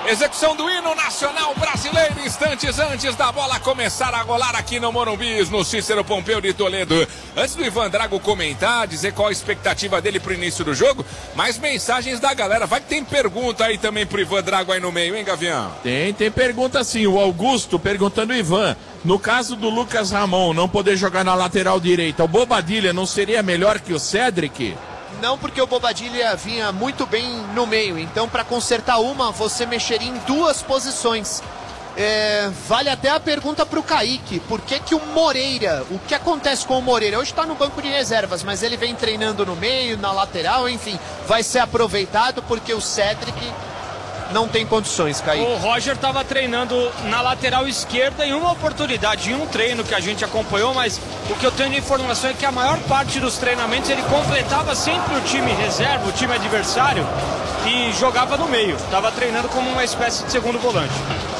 Execução do hino nacional brasileiro, instantes antes da bola começar a rolar aqui no Morumbi, no Cícero Pompeu de Toledo. Antes do Ivan Drago comentar, dizer qual a expectativa dele pro início do jogo, mais mensagens da galera. Vai que tem pergunta aí também pro Ivan Drago aí no meio, hein, Gavião? Tem pergunta sim. O Augusto perguntando, Ivan, no caso do Lucas Ramon não poder jogar na lateral direita, o Bobadilla não seria melhor que o Cédric? Não, porque o Bobadilla vinha muito bem no meio. Então, para consertar uma, você mexeria em duas posições. Vale até a pergunta para o Kaique. Por que que o Moreira, o que acontece com o Moreira? Hoje está no banco de reservas, mas ele vem treinando no meio, na lateral, enfim. Vai ser aproveitado porque o Cédric não tem condições, Kaique. O Roger estava treinando na lateral esquerda em uma oportunidade, em um treino que a gente acompanhou, mas o que eu tenho de informação é que a maior parte dos treinamentos ele completava sempre o time reserva, o time adversário, e jogava no meio. Estava treinando como uma espécie de segundo volante.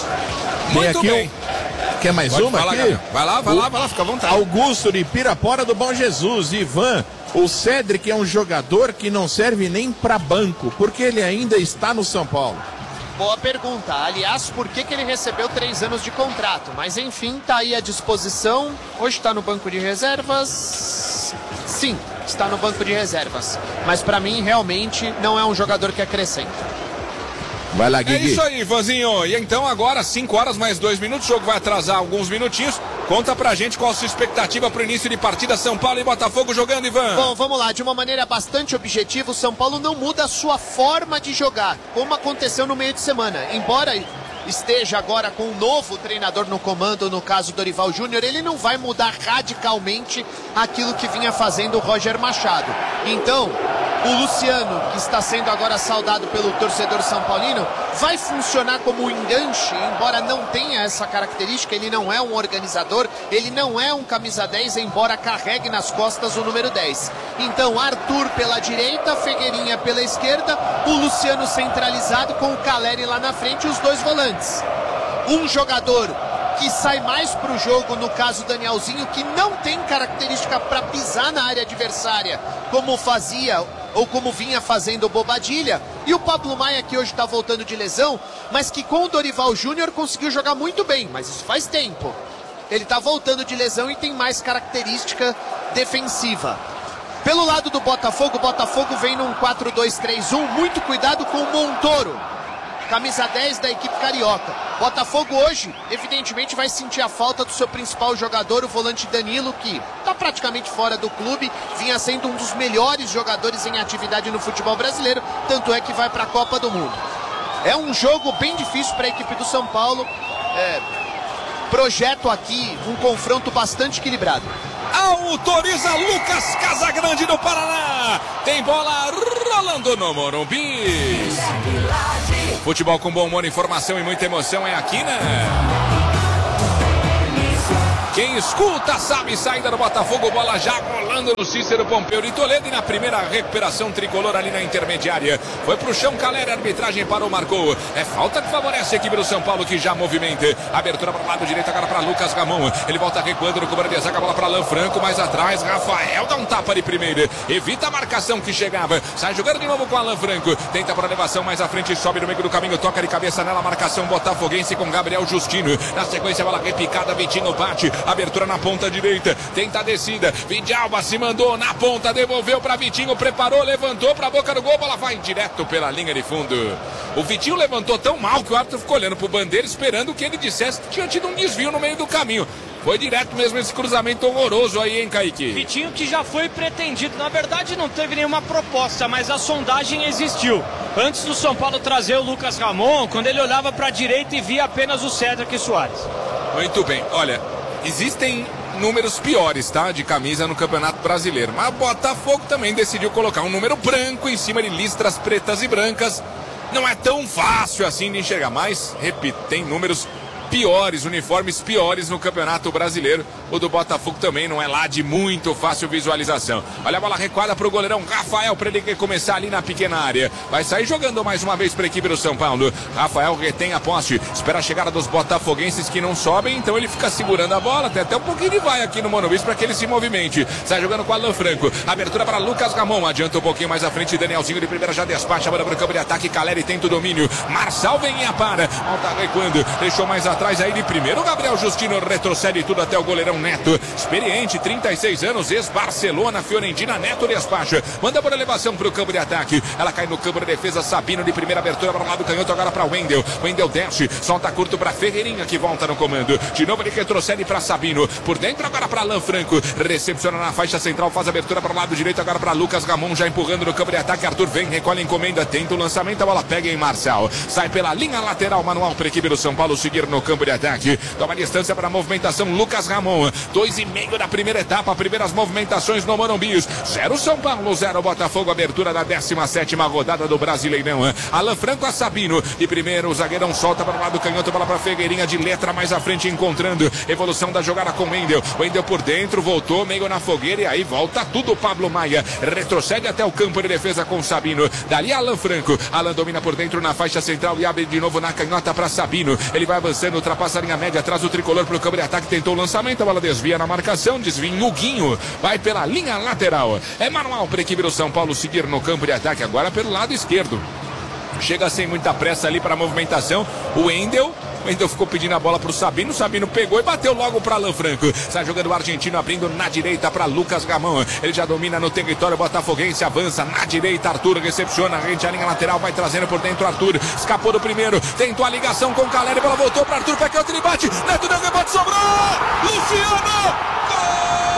Muito bem. Quer mais Pode uma falar, aqui? Vai lá, fica à vontade. Augusto de Pirapora do Bom Jesus. Ivan, o Cédric é um jogador que não serve nem para banco, porque ele ainda está no São Paulo. Boa pergunta. Aliás, por que que ele recebeu 3 anos de contrato? Mas enfim, tá aí à disposição. Hoje está no banco de reservas. Sim, está no banco de reservas. Mas para mim, realmente, não é um jogador que acrescenta. Vai lá, Guigui. É isso aí, Ivanzinho. E então agora, 5 horas mais 2 minutos, o jogo vai atrasar alguns minutinhos. Conta pra gente qual a sua expectativa pro início de partida, São Paulo e Botafogo jogando, Ivan. Bom, vamos lá. De uma maneira bastante objetiva, o São Paulo não muda a sua forma de jogar, como aconteceu no meio de semana. Embora esteja agora com um novo treinador no comando, no caso Dorival Júnior, ele não vai mudar radicalmente aquilo que vinha fazendo o Roger Machado. Então, o Luciano, que está sendo agora saudado pelo torcedor são paulino, vai funcionar como um enganche, embora não tenha essa característica. Ele não é um organizador, ele não é um camisa 10, embora carregue nas costas o número 10. Então, Arthur pela direita, Figueirinha pela esquerda, o Luciano centralizado com o Caleri lá na frente e os dois volantes. Um jogador que sai mais para o jogo, no caso Danielzinho, que não tem característica para pisar na área adversária, como fazia ou como vinha fazendo o Bobadilla, e o Pablo Maia, que hoje está voltando de lesão, mas que com o Dorival Júnior conseguiu jogar muito bem, mas isso faz tempo. Ele está voltando de lesão e tem mais característica defensiva. Pelo lado do Botafogo, o Botafogo vem num 4-2-3-1, muito cuidado com o Montoro, camisa 10 da equipe carioca. Botafogo hoje, evidentemente, vai sentir a falta do seu principal jogador, o volante Danilo, que está praticamente fora do clube, vinha sendo um dos melhores jogadores em atividade no futebol brasileiro, tanto é que vai para a Copa do Mundo. É um jogo bem difícil para a equipe do São Paulo. Projeto aqui um confronto bastante equilibrado. Autoriza Lucas Casagrande do Paraná. Tem bola rolando no Morumbi. Futebol com bom humor, informação e muita emoção é aqui, né? Quem escuta sabe, saída do Botafogo, bola já rolando no Cícero Pompeu de Toledo e na primeira recuperação tricolor ali na intermediária. Foi pro chão, Caleri, a arbitragem parou, marcou. É falta que favorece a equipe do São Paulo que já movimenta. Abertura para o lado direito agora para Lucas Ramon. Ele volta recuando no comando de zaga, a bola para Alan Franco, mais atrás, Rafael dá um tapa de primeira. Evita a marcação que chegava. Sai jogando de novo com Alan Franco. Tenta por elevação mais à frente, sobe no meio do caminho, toca de cabeça nela, marcação botafoguense com Gabriel Justino. Na sequência, bola repicada, Vitinho bate. Abertura na ponta direita, tenta a descida, Vidalba se mandou na ponta, devolveu para Vitinho, preparou, levantou para a boca do gol, bola vai direto pela linha de fundo. O Vitinho levantou tão mal que o árbitro ficou olhando pro Bandeira, esperando que ele dissesse que tinha tido um desvio no meio do caminho. Foi direto mesmo esse cruzamento horroroso aí, hein, Kaique? Vitinho que já foi pretendido, na verdade não teve nenhuma proposta, mas a sondagem existiu. Antes do São Paulo trazer o Lucas Ramon, quando ele olhava para a direita e via apenas o Cédric Soares. Muito bem, olha, existem números piores, tá? De camisa no Campeonato Brasileiro. Mas o Botafogo também decidiu colocar um número branco em cima de listras pretas e brancas. Não é tão fácil assim de enxergar, mas, repito, tem números piores, uniformes piores no Campeonato Brasileiro. O do Botafogo também não é lá de muito fácil visualização. Olha a bola recuada pro goleirão Rafael para ele começar ali na pequena área. Vai sair jogando mais uma vez para a equipe do São Paulo. Rafael retém a posse, espera a chegada dos botafoguenses que não sobem, então ele fica segurando a bola, tem até um pouquinho de vai aqui no Morumbi para que ele se movimente. Sai jogando com Alan Franco, abertura para Lucas Ramon, adianta um pouquinho mais à frente, Danielzinho de primeira já despacha a bola para o campo de ataque, Caleri tenta o domínio, Marçal vem e apara, volta recuando, deixou mais atrás aí de primeiro, Gabriel Justino retrocede tudo até o goleirão Neto, experiente, 36 anos, ex-Barcelona, Fiorentina, Neto despacha, manda por elevação para o campo de ataque, ela cai no campo de defesa, Sabino de primeira abertura para o lado canhoto, agora para Wendel, Wendel desce, solta curto para Ferreirinha que volta no comando, de novo ele retrocede para Sabino, por dentro agora para Alan Franco, recepciona na faixa central, faz abertura para o lado direito, agora para Lucas Ramon, já empurrando no campo de ataque, Arthur vem, recolhe a encomenda, tenta o lançamento, a bola pega em Marçal, sai pela linha lateral, manual para a equipe do São Paulo seguir no campo de ataque, toma distância para a movimentação, Lucas Ramon, 2,5 da primeira etapa, primeiras movimentações no Morumbi, 0 São Paulo, 0 Botafogo, abertura da 17ª rodada do Brasileirão, Alan Franco a Sabino, de primeiro o zagueirão solta para o lado canhoto, bola para Ferreirinha de letra mais à frente, encontrando evolução da jogada com Wendel, Wendel por dentro, voltou meio na fogueira e aí volta tudo Pablo Maia, retrocede até o campo de defesa com Sabino, dali Alan Franco, Alan domina por dentro na faixa central e abre de novo na canhota para Sabino, ele vai avançando, ultrapassa a linha média, traz o tricolor para o campo de ataque, tentou o lançamento, a bola desvia na marcação, desvia em Huguinho, vai pela linha lateral, é manual para a equipe do São Paulo seguir no campo de ataque agora pelo lado esquerdo, chega sem muita pressa ali para a movimentação, o Wendel ficou pedindo a bola para o Sabino pegou e bateu logo para Alan Franco, sai jogando o argentino abrindo na direita para Lucas Ramon, ele já domina no território botafoguense, avança na direita, Arthur recepciona, rende a linha lateral, vai trazendo por dentro Arthur, escapou do primeiro, tentou a ligação com o Caleri, a bola voltou para Arthur, pé que ele bate, Neto deu rebote, sobrou, Luciano!